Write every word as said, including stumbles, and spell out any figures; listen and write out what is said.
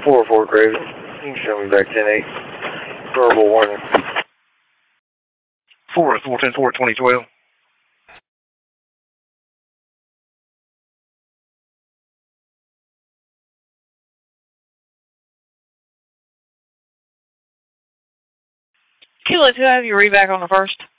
four four Craven. You can show me back ten eight. Verbal warning. four four ten four twenty twelve. Kilo two, have you read back on the first?